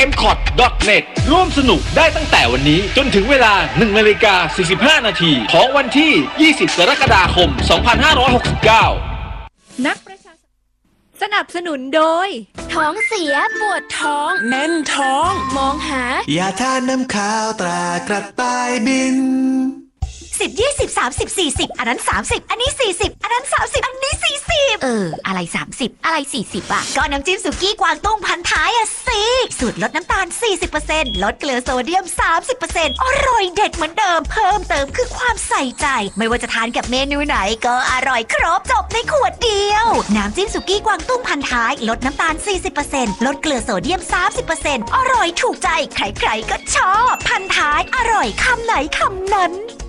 mcot.net ร่วมสนุกได้ตั้งแต่วันนี้จนถึงเวลา 1:45 นาทีของวันที่ 20 กรกฎาคม 2569 นักประชาสนับสนุนโดยท้องเสียปวดท้องแน่นท้องมองหายาทานน้ำข้าวตรากระต่ายบิน 10 20 30 40อันนั้น30อันนี้40อันนั้น30อันนี้40อะไร30อะไร40อ่ะก็น้ำจิ้มสุกี้กวางตุ้งพันท้ายอ่ะสิสูตรลดน้ำตาล 40% ลดเกลือโซเดียม 30% อร่อยเด็ดเหมือนเดิมเพิ่มเติมคือความใส่ใจไม่ว่าจะทานกับเมนูไหนก็อร่อยครบจบในขวดเดียวน้ำจิ้มสุกี้กวางตุ้งพันท้ายลดน้ำตาล 40% ลดเกลือโซเดียม 30% อร่อยถูกใจใครๆก็ชอบพันท้ายอร่อยคำไหนคำนั้น